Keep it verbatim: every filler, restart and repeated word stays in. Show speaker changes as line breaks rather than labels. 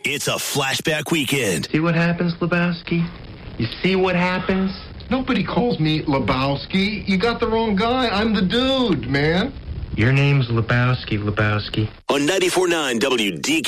It's a flashback weekend.
See what happens, Lebowski? You see what happens?
Nobody calls me Lebowski. You got the wrong guy. I'm the dude, man.
Your name's Lebowski, Lebowski.
On ninety-four point nine W D K.